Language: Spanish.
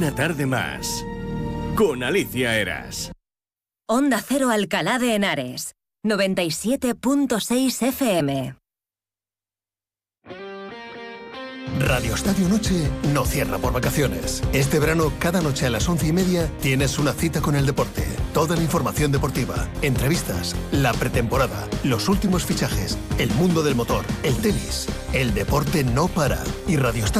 Una tarde más con Alicia Eras. Onda Cero Alcalá de Henares, 97.6 FM. Radio Estadio Noche no cierra por vacaciones. Este verano, cada noche a las 11:30, tienes una cita con el deporte. Toda la información deportiva, entrevistas, la pretemporada, los últimos fichajes, el mundo del motor, el tenis. El deporte no para. Y Radio Estadio